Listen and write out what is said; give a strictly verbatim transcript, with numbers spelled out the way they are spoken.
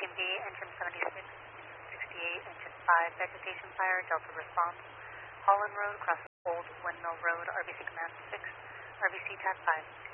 Team B, engine seventy-six sixty-eight, engine five, vegetation fire, Delta response. Holland Road, crossing Old Windmill Road, R B C Command six, R B C T A C five.